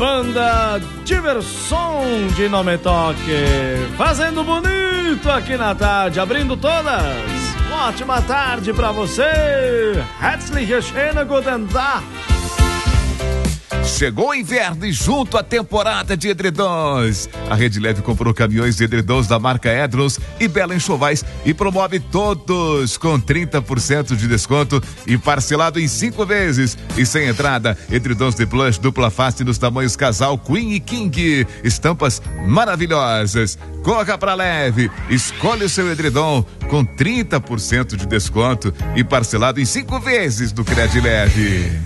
Banda Diversão de Não Me Toque, fazendo bonito aqui na tarde, abrindo todas. Uma ótima tarde pra você. Herzlich schönen guten Tag. Chegou o inverno e junto à temporada de edredons. A Rede Leve comprou caminhões de edredons da marca Edros e Bela Enxovais e promove todos com 30% de desconto e parcelado em 5 vezes. E sem entrada, edredons de plush dupla face nos tamanhos casal, queen e king. Estampas maravilhosas. Corra pra Leve, escolha o seu edredom com 30% de desconto e parcelado em 5 vezes do Credileve.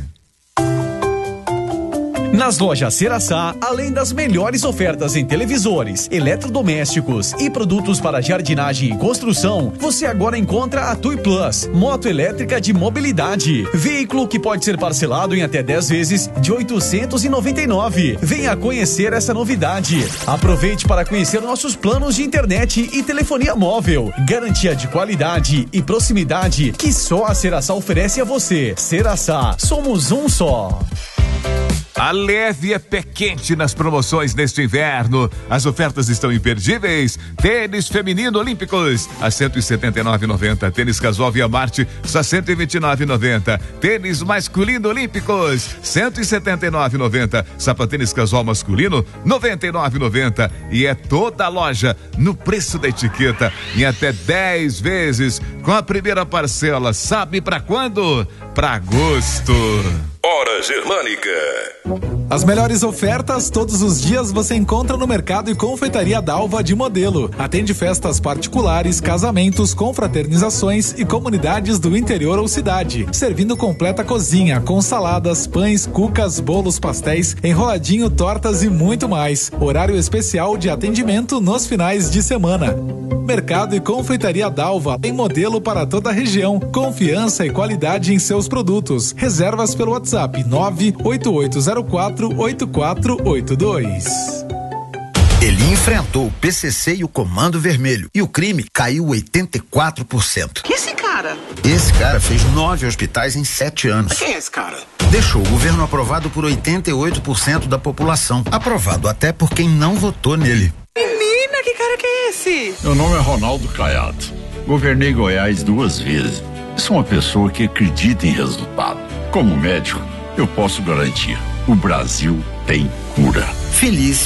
Nas lojas Ceraçá, além das melhores ofertas em televisores, eletrodomésticos e produtos para jardinagem e construção, você agora encontra a Tui Plus, moto elétrica de mobilidade. Veículo que pode ser parcelado em até 10 vezes de R$ 899. Venha conhecer essa novidade. Aproveite para conhecer nossos planos de internet e telefonia móvel. Garantia de qualidade e proximidade que só a Ceraçá oferece a você. Ceraçá, somos um só. A Leve é pé quente nas promoções neste inverno. As ofertas estão imperdíveis. Tênis feminino olímpicos a R$ 179,90. Tênis casual Via Marte só R$ 129,90. Tênis masculino olímpicos R$ 179,90. Sapatênis casual masculino R$ 99,90. E é toda a loja no preço da etiqueta em até 10 vezes com a primeira parcela. Sabe pra quando? Pra agosto. Hora Germânica. As melhores ofertas todos os dias você encontra no Mercado e Confeitaria Dalva de Modelo. Atende festas particulares, casamentos, confraternizações e comunidades do interior ou cidade. Servindo completa cozinha com saladas, pães, cucas, bolos, pastéis, enroladinho, tortas e muito mais. Horário especial de atendimento nos finais de semana. Mercado e Confeitaria Dalva em Modelo para toda a região. Confiança e qualidade em seus produtos. Reservas pelo WhatsApp 98804-8482. Ele enfrentou o PCC e o Comando Vermelho e o crime caiu 84%. Que esse cara? Esse cara fez 9 hospitais em 7 anos. Quem é esse cara? Deixou o governo aprovado por 88% da população. Aprovado até por quem não votou nele. Menina, que cara que é esse? Meu nome é Ronaldo Caiado. Governei Goiás 2 vezes. Sou uma pessoa que acredita em resultado. Como médico, eu posso garantir: o Brasil tem cura. Felícia